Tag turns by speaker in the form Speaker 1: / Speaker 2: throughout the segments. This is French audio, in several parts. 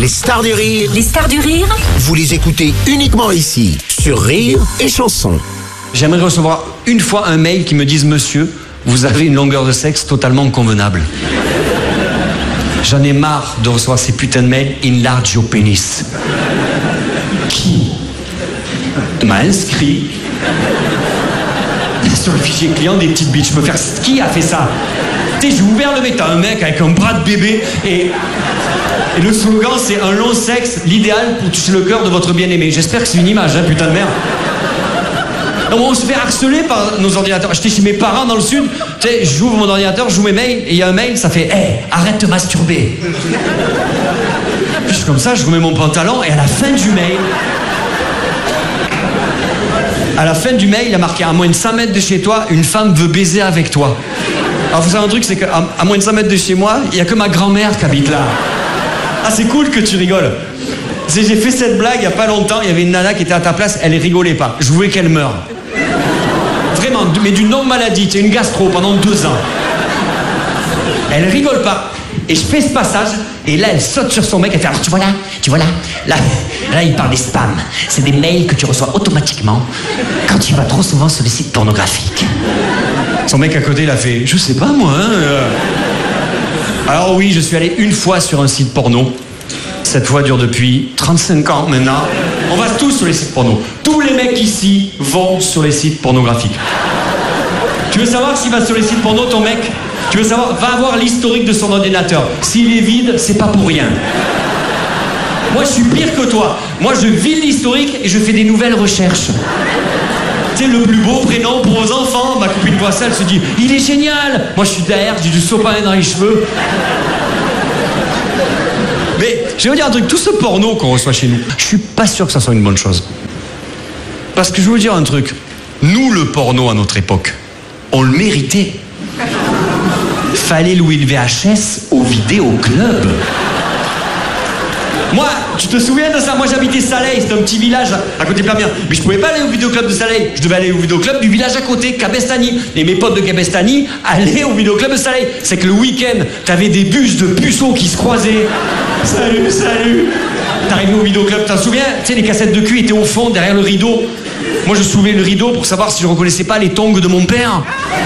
Speaker 1: Les stars du rire,
Speaker 2: Les stars du rire,
Speaker 1: vous les écoutez uniquement ici, sur Rire et Chanson.
Speaker 3: J'aimerais recevoir une fois un mail qui me dise « Monsieur, vous avez une longueur de sexe totalement convenable. » J'en ai marre de recevoir ces putains de mails « Enlarge your penis ». Qui m'a inscrit sur le fichier client des petites bites. Je peux faire... Qui a fait ça? Tu sais, j'ai ouvert le mec, t'as un mec avec un bras de bébé et le slogan c'est « Un long sexe, l'idéal pour toucher le cœur de votre bien-aimé ». J'espère que c'est une image, hein, putain de merde. Donc on se fait harceler par nos ordinateurs. J'étais chez mes parents dans le sud, tu sais, j'ouvre mon ordinateur, j'ouvre mes mails, et il y a un mail, ça fait « Hey, arrête de masturber ». Puis je suis comme ça, je remets mon pantalon, et à la fin du mail, il y a marqué « À moins de 100 mètres de chez toi, une femme veut baiser avec toi ». Alors vous savez un truc, c'est qu'à moins de 100 mètres de chez moi, il n'y a que ma grand-mère qui habite là. Ah, c'est cool que tu rigoles. J'ai fait cette blague il n'y a pas longtemps, il y avait une nana qui était à ta place, elle rigolait pas. Je voulais qu'elle meure. Vraiment, mais d'une longue maladie, tu sais, une gastro pendant 2 ans. Elle rigole pas. Et je fais ce passage, et là elle saute sur son mec, elle fait « Alors tu vois là, là il parle des spams. C'est des mails que tu reçois automatiquement quand tu vas trop souvent sur les sites pornographiques. » Son mec à côté, il a fait « Je sais pas moi, hein. » Alors oui, je suis allé une fois sur un site porno. Cette fois dure depuis 35 ans maintenant. On va tous sur les sites porno. Tous les mecs ici vont sur les sites pornographiques. Tu veux savoir s'il va sur les sites porno, ton mec? Tu veux savoir? Va voir l'historique de son ordinateur. S'il est vide, c'est pas pour rien. Moi, je suis pire que toi. Moi, je vide l'historique et je fais des nouvelles recherches. Tu sais, le plus beau prénom pour vos enfants. Ma copine voit ça, elle se dit « Il est génial !» Moi, je suis derrière, j'ai du sopalin dans les cheveux. Mais je vais vous dire un truc, tout ce porno qu'on reçoit chez nous, je suis pas sûr que ça soit une bonne chose. Parce que je vais vous dire un truc, nous le porno à notre époque, on le méritait. Fallait louer le VHS au vidéoclub. Moi, tu te souviens de ça? Moi j'habitais Saleil, c'était un petit village à côté de Perpignan. Mais je pouvais pas aller au vidéoclub de Saleil, je devais aller au vidéoclub du village à côté, Cabestany. Et mes potes de Cabestany allaient au vidéoclub de Saleil. C'est que le week-end, t'avais des bus de puceaux qui se croisaient. Salut. T'arrivais au vidéoclub, t'en souviens? Tu sais, les cassettes de cul étaient au fond, derrière le rideau. Moi je soulevais le rideau pour savoir si je reconnaissais pas les tongs de mon père.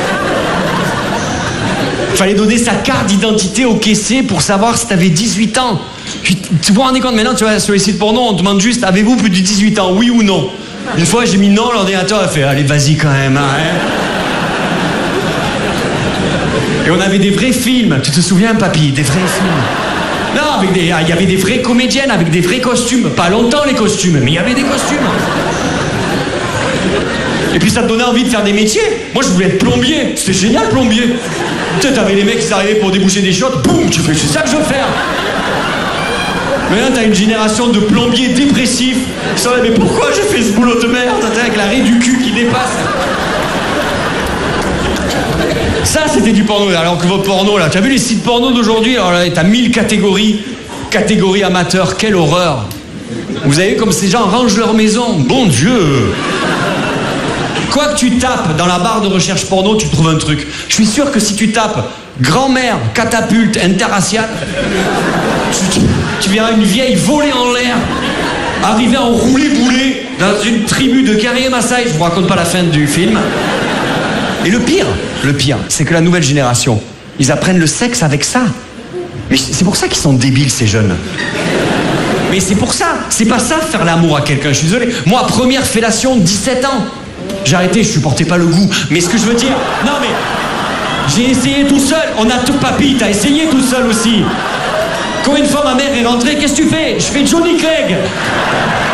Speaker 3: Fallait donner sa carte d'identité au caissier pour savoir si t'avais 18 ans. Puis, tu vous rendez compte maintenant, tu vois, sur les sites porno, on te demande juste, avez-vous plus de 18 ans, oui ou non? Une fois, j'ai mis non, l'ordinateur a fait, allez, vas-y quand même, hein. Et on avait des vrais films, tu te souviens, papy, des vrais films. Non, il y avait des vraies comédiennes avec des vrais costumes. Pas longtemps les costumes, mais il y avait des costumes. Et puis ça te donnait envie de faire des métiers. Moi je voulais être plombier, c'était génial plombier. Tu sais, t'avais les mecs qui arrivaient pour déboucher des chiottes, boum, tu fais, c'est ça que je veux faire. Maintenant t'as une génération de plombiers dépressifs qui sont là, mais pourquoi j'ai fait ce boulot de merde, avec la raie du cul qui dépasse. Ça c'était du porno, alors que votre porno là, tu as vu les sites porno d'aujourd'hui? Alors là t'as 1000 catégories amateurs, quelle horreur. Vous avez vu comme ces gens rangent leur maison, bon Dieu. Quoi que tu tapes dans la barre de recherche porno, tu trouves un truc. Je suis sûr que si tu tapes grand-mère, catapulte, interracial, tu verras une vieille volée en l'air, arriver en roulé-boulé dans une tribu de Carrier Maasai. Je vous raconte pas la fin du film. Et le pire, c'est que la nouvelle génération, ils apprennent le sexe avec ça. Mais c'est pour ça qu'ils sont débiles, ces jeunes. Mais c'est pour ça, c'est pas ça faire l'amour à quelqu'un, je suis désolé. Moi, première fellation, 17 ans. J'ai arrêté, je supportais pas le goût. Mais ce que je veux dire... Non mais... J'ai essayé tout seul. On a tout... Papy, t'as essayé tout seul aussi. Quand une fois ma mère est rentrée, qu'est-ce que tu fais? Je fais Johnny Clegg.